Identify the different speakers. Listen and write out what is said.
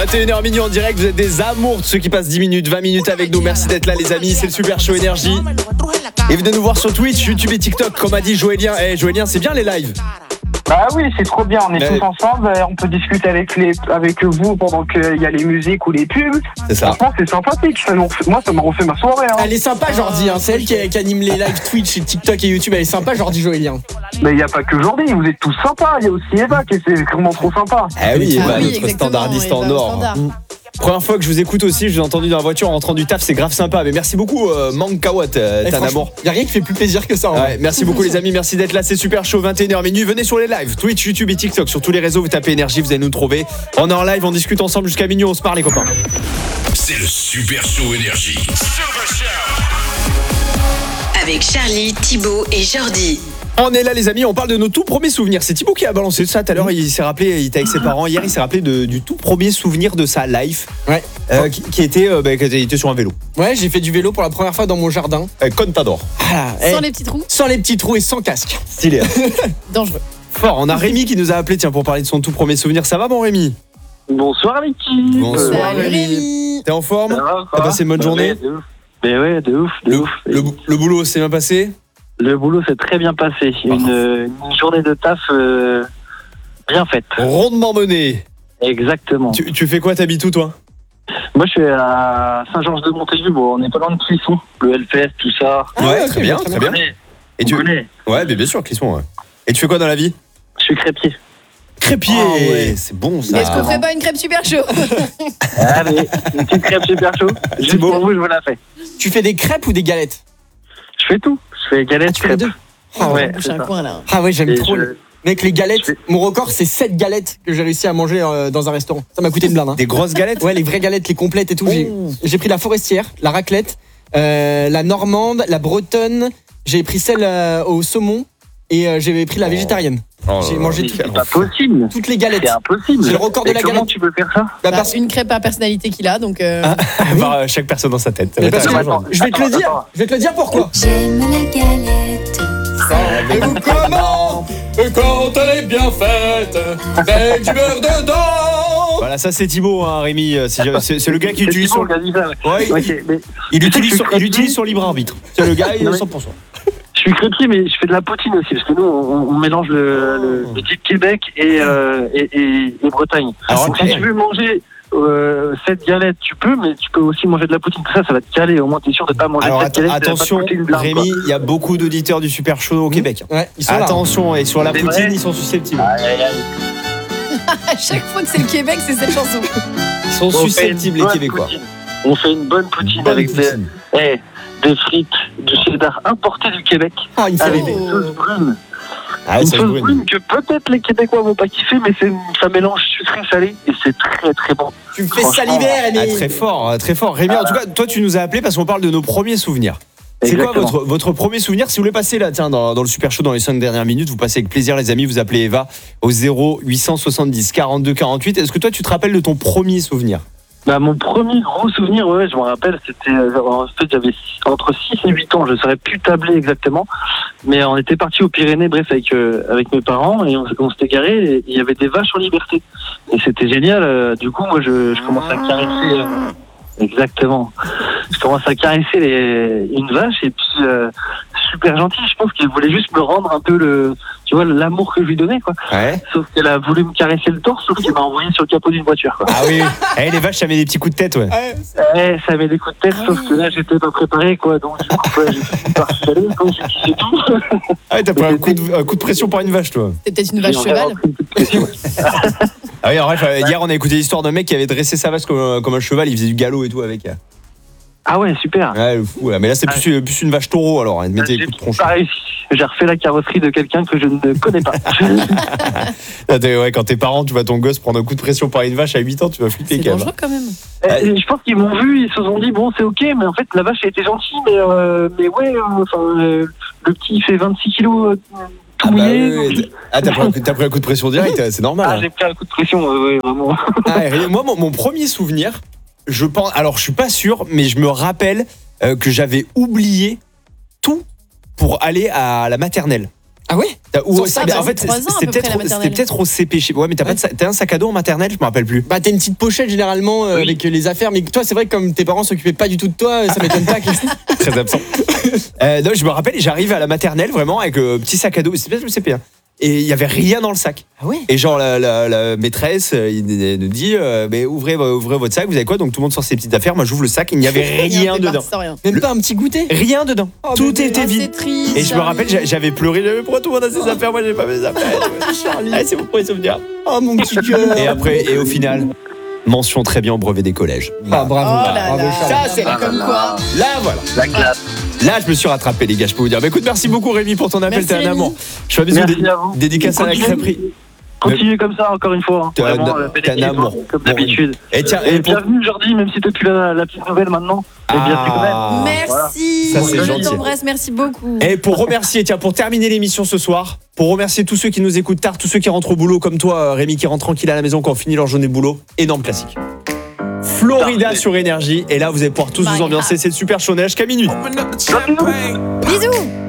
Speaker 1: 21h minuit en direct, vous êtes des amours de ceux qui passent 10 minutes, 20 minutes avec nous. Merci d'être là les amis, c'est le Super Show Énergie. Et venez nous voir sur Twitch, YouTube et TikTok, comme a dit Joëlien. Joëlien, c'est bien les lives?
Speaker 2: Bah oui, c'est trop bien, on est tous ensemble, on peut discuter avec vous pendant qu'il y a les musiques ou les pubs.
Speaker 1: C'est ça.
Speaker 2: Franchement, c'est sympathique, moi ça m'a refait ma soirée.
Speaker 3: Elle est sympa Jordi, c'est elle qui anime les lives Twitch, TikTok et YouTube, elle est sympa Jordi Joëlien.
Speaker 2: Mais il n'y a pas que Jordi, vous êtes tous sympas, il y a aussi Eva qui est vraiment trop sympa.
Speaker 1: Ah oui,
Speaker 4: Ah oui,
Speaker 1: notre standardiste
Speaker 4: exactement,
Speaker 1: en
Speaker 4: Eva,
Speaker 1: or.
Speaker 4: standard.
Speaker 1: Première fois que je vous écoute aussi, je vous ai entendu dans la voiture en rentrant du taf, c'est grave sympa. Mais merci beaucoup Mankawat, t'es un amour.
Speaker 3: Y'a rien qui fait plus plaisir que ça.
Speaker 1: Ouais, merci beaucoup les amis, merci d'être là, c'est Super Show 21h minuit. Venez sur les lives, Twitch, YouTube et TikTok, sur tous les réseaux, vous tapez Énergie, vous allez nous trouver. On est en live, on discute ensemble jusqu'à minuit, on se parle les copains.
Speaker 5: C'est le Super Show Énergie.
Speaker 6: Avec Charlie, Thibaut et Jordi.
Speaker 1: On est là les amis, on parle de nos tout premiers souvenirs. C'est Thibaut qui a balancé ça tout à l'heure, il s'est rappelé, il était avec ses parents hier, il s'est rappelé du tout premier souvenir de sa life.
Speaker 3: Ouais.
Speaker 1: Qui était sur un vélo.
Speaker 3: Ouais, j'ai fait du vélo pour la première fois dans mon jardin.
Speaker 1: Contador.
Speaker 4: Sans les petits trous.
Speaker 3: Sans les petits trous et sans casque.
Speaker 1: Stylé.
Speaker 4: Dangereux.
Speaker 1: Fort, on a Rémi qui nous a appelé pour parler de son tout premier souvenir. Ça va mon Rémi?
Speaker 2: Bonsoir l'équipe.
Speaker 1: Bonsoir
Speaker 4: Salut Rémi.
Speaker 1: T'es en forme?
Speaker 2: Ça va,
Speaker 1: T'as passé une bonne journée?
Speaker 2: Mais ouais, de ouf.
Speaker 1: Le boulot s'est bien passé?
Speaker 2: Le boulot s'est très bien passé, une journée de taf bien faite.
Speaker 1: Rondement mené.
Speaker 2: Exactement.
Speaker 1: Tu fais quoi? T'habites où toi?
Speaker 2: Moi je suis à Saint-Georges-de-Montaigu, bon, on n'est pas loin de Clisson, le Hellfest, tout ça.
Speaker 1: Ouais,
Speaker 3: ok,
Speaker 1: très bien. Et tu
Speaker 2: connais.
Speaker 1: Ouais, mais bien sûr, Clisson. Ouais. Et tu fais quoi dans la vie?
Speaker 2: Je suis crépier.
Speaker 1: Crépier.
Speaker 3: Ah ouais.
Speaker 1: C'est bon ça.
Speaker 4: Est-ce qu'on ferait pas une crêpe super chaud?
Speaker 2: Allez, une petite crêpe super chaud. Juste
Speaker 1: beau.
Speaker 2: pour vous, je vous la fais.
Speaker 3: Tu fais des crêpes ou des galettes?
Speaker 2: Je fais tout. Je fais galettes,
Speaker 3: Tu fais les
Speaker 2: crêpes.
Speaker 3: deux?
Speaker 4: Ah
Speaker 2: ouais,
Speaker 4: bouche
Speaker 2: c'est
Speaker 4: un
Speaker 2: ça.
Speaker 4: coin là.
Speaker 3: Ah ouais, j'aime
Speaker 2: Et
Speaker 3: trop. Mec, les galettes,
Speaker 2: je fais-
Speaker 3: mon record c'est 7 galettes que j'ai réussi à manger dans un restaurant. Ça m'a coûté une blinde.
Speaker 1: Des grosses galettes?
Speaker 3: Ouais, les vraies galettes, les complètes et tout. J'ai pris la forestière, la raclette, la normande, la bretonne. J'ai pris celle au saumon et j'ai pris la végétarienne. J'ai mangé
Speaker 2: Mais c'est pas possible.
Speaker 3: toutes les galettes.
Speaker 2: C'est impossible.
Speaker 3: C'est le record de
Speaker 2: Et
Speaker 3: la
Speaker 2: comment
Speaker 3: galette.
Speaker 2: tu peux faire ça?
Speaker 3: Bah,
Speaker 4: Bah,
Speaker 3: parce-
Speaker 4: une crêpe à personnalité qu'il a, donc.
Speaker 1: Voir chaque personne dans sa tête.
Speaker 3: mais parce que-
Speaker 2: Attends,
Speaker 3: je vais te le dire.
Speaker 2: attends.
Speaker 3: Je vais te le dire pourquoi.
Speaker 7: J'aime la galette.
Speaker 3: Savez-vous comment quand elle est bien faite, avec du beurre dedans.
Speaker 1: Voilà, ça c'est Thibaut, hein, Rémi. C'est le gars qui
Speaker 2: C'est
Speaker 1: utilise
Speaker 2: Thibaut
Speaker 1: son,
Speaker 2: qui a dit ça.
Speaker 1: Ouais,
Speaker 2: Ok, mais
Speaker 1: il utilise
Speaker 2: Je suis
Speaker 1: son, il
Speaker 2: crépier.
Speaker 1: utilise son libre arbitre. C'est le gars, il est
Speaker 2: Non, mais-
Speaker 1: 100%.
Speaker 2: je suis crépier, mais je fais de la poutine aussi, parce que nous, on mélange le petit Québec et Bretagne.
Speaker 1: Alors,
Speaker 2: Donc, si tu veux manger cette galette, tu peux, mais tu peux aussi manger de la poutine. Ça va te caler. Au moins, t'es sûr de pas manger
Speaker 1: Alors
Speaker 2: cette galette.
Speaker 1: attention, Rémi, il y a beaucoup d'auditeurs du Super Show au Québec.
Speaker 3: Ouais, ils sont là.
Speaker 1: Attention, et sur la
Speaker 2: C'est
Speaker 1: poutine,
Speaker 2: vrai.
Speaker 1: ils sont susceptibles.
Speaker 4: À chaque fois que c'est le Québec, c'est cette chanson.
Speaker 1: Ils sont susceptibles, les Québécois.
Speaker 2: On fait une bonne poutine
Speaker 1: Bonne
Speaker 2: avec
Speaker 1: poutine.
Speaker 2: des frites, du cheddar importé du Québec,
Speaker 3: Ah, il me fait
Speaker 2: avec
Speaker 3: rêver.
Speaker 2: une sauce brune.
Speaker 1: Ah,
Speaker 2: Une
Speaker 1: ça
Speaker 2: sauce
Speaker 1: brûle.
Speaker 2: brune que peut-être les Québécois vont pas kiffer, mais ça mélange sucré-salé et c'est très très bon.
Speaker 3: Tu me fais
Speaker 2: Franchement,
Speaker 3: saliver,
Speaker 1: Ah,
Speaker 3: Rémi.
Speaker 1: très fort, très fort. Rémi, en tout cas, toi, tu nous as appelé parce qu'on parle de nos premiers souvenirs. C'est quoi
Speaker 2: Exactement.
Speaker 1: votre premier souvenir? Si vous voulez passer là, tiens, dans le Super Show dans les 5 dernières minutes, vous passez avec plaisir, les amis. Vous appelez Eva au 0870 42 48. Est-ce que toi, tu te rappelles de ton premier souvenir?
Speaker 2: Bah, mon premier gros souvenir, ouais, je me rappelle, c'était en fait j'avais entre 6 et 8 ans, je ne saurais plus tabler exactement, mais on était partis aux Pyrénées, bref, avec mes parents, et on s'était garé, et il y avait des vaches en liberté. Et c'était génial, du coup, moi je commençais à caresser, exactement, je commence à caresser une vache, et puis super gentille, je pense qu'elle voulait juste me rendre un peu l'amour que je lui donnais, quoi.
Speaker 1: Ouais.
Speaker 2: Sauf qu'elle a voulu me caresser le torse, sauf qu'elle m'a envoyé sur le capot d'une voiture, quoi.
Speaker 1: Ah oui. Eh, les vaches, ça met des petits coups de tête, ouais.
Speaker 2: Ouais, ça avait des coups de tête, sauf que là, j'étais pas préparé, quoi. Donc, du coup, j'ai fini par chialer, quoi. J'ai kiffé tout.
Speaker 1: Ah, t'as pris un coup de pression par une vache, toi.
Speaker 4: C'est peut-être une vache cheval.
Speaker 1: Ah oui, en bref, hier, on a écouté l'histoire d'un mec qui avait dressé sa vache comme un cheval, il faisait du galop et tout avec.
Speaker 2: Ah ouais, super.
Speaker 1: Ouais, le fou, là. Mais là, c'est plus une vache taureau, alors. Elle mettait des coups de tronche.
Speaker 2: Pareil, j'ai refait la carrosserie de quelqu'un que je ne connais pas.
Speaker 1: Ouais, quand tes parents, tu vois ton gosse prendre un coup de pression par une vache à 8 ans, tu vas flipper
Speaker 4: C'est
Speaker 1: quand même.
Speaker 4: dangereux quand même.
Speaker 2: Et je pense qu'ils m'ont vu, ils se sont dit, bon, c'est ok, mais en fait, la vache a été gentille, mais ouais, le petit, il fait 26 kilos tout
Speaker 1: Ah, bah,
Speaker 2: mouillé.
Speaker 1: oui, oui. Ah, t'as pris un coup de pression direct, c'est normal.
Speaker 2: Ah,
Speaker 1: hein.
Speaker 2: j'ai pris un coup de pression, ouais, vraiment.
Speaker 1: Ah, et moi, mon premier souvenir, je pense. Alors, je suis pas sûr, mais je me rappelle que j'avais oublié tout pour aller à la maternelle.
Speaker 3: Ah ouais?
Speaker 1: Ou
Speaker 4: Sur ça,
Speaker 1: en fait,
Speaker 4: 3 ans, à peu près, la
Speaker 1: c'était
Speaker 4: maternelle.
Speaker 1: peut-être au CP. Ouais, mais t'as un sac à dos en maternelle, je me rappelle plus.
Speaker 3: Bah t'as une petite pochette généralement avec les affaires, mais toi c'est vrai que comme tes parents s'occupaient pas du tout de toi, ça m'étonne pas que...
Speaker 1: Très absent. Non, je me rappelle, j'arrive à la maternelle vraiment avec petit sac à dos, c'est peut-être le CP. Et il y avait rien dans le sac.
Speaker 3: Ah ouais?
Speaker 1: Et genre la maîtresse il nous dit mais ouvrez votre sac, vous avez quoi? Donc tout le monde sort ses petites affaires, moi j'ouvre le sac, il n'y avait rien dedans.
Speaker 3: Même pas un petit goûter?
Speaker 1: Rien dedans. Tout
Speaker 3: bébé.
Speaker 1: était vide.
Speaker 4: C'est triste.
Speaker 1: Et je me rappelle, j'avais pleuré, j'avais pourquoi tout le monde a ses affaires, moi j'ai pas mes affaires.
Speaker 3: Charlie.
Speaker 1: Ah, c'est mon premier souvenir.
Speaker 3: Oh mon petit cœur.
Speaker 1: Et au final, mention très bien au brevet des collèges.
Speaker 3: Ah bravo.
Speaker 4: Oh là
Speaker 3: Bravo
Speaker 4: là.
Speaker 3: Charlie.
Speaker 1: Ça, c'est
Speaker 4: Comme quoi.
Speaker 1: Là voilà.
Speaker 2: La classe.
Speaker 1: Là je me suis rattrapé les gars, je peux vous dire. Bah écoute, merci beaucoup Rémi pour ton appel,
Speaker 4: Merci,
Speaker 1: t'es un
Speaker 4: Rémi.
Speaker 1: amour. Je fais un bisou
Speaker 2: Merci à vous.
Speaker 1: dédicace à la crêperie.
Speaker 2: Continuez comme ça, encore une fois.
Speaker 1: T'es un-
Speaker 2: Vraiment,
Speaker 1: t'es un amour.
Speaker 2: comme d'habitude.
Speaker 1: Et tiens,
Speaker 2: Et
Speaker 1: pour-
Speaker 2: bienvenue Jordi, même si t'es plus la petite nouvelle maintenant. Et bienvenue quand même.
Speaker 4: Merci.
Speaker 1: Ça, c'est
Speaker 4: Je
Speaker 1: gentil.
Speaker 4: t'embrasse, merci beaucoup.
Speaker 1: Et pour remercier, tiens, pour terminer l'émission ce soir, pour remercier tous ceux qui nous écoutent tard, tous ceux qui rentrent au boulot comme toi, Rémi, qui rentre tranquille à la maison quand on finit leur journée de boulot, énorme classique. Florida
Speaker 2: Parfait.
Speaker 1: sur Énergie, et là vous allez pouvoir tous vous ambiancer, c'est le super show neige jusqu'à minuit.
Speaker 4: Bisous.